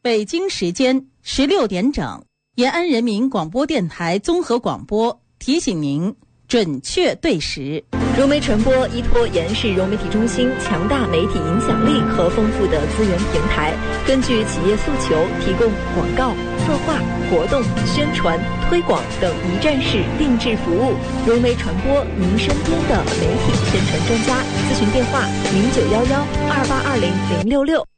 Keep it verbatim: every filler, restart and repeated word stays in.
北京时间十六点整，延安人民广播电台综合广播提醒您准确对时。 融媒传播依托延市融媒体中心强大媒体影响力和丰富的资源平台，根据企业诉求提供广告、策划、活动、宣传、推广等一站式定制服务。融媒传播，您身边的媒体宣传专家。咨询电话：零九幺幺二八二零零六六。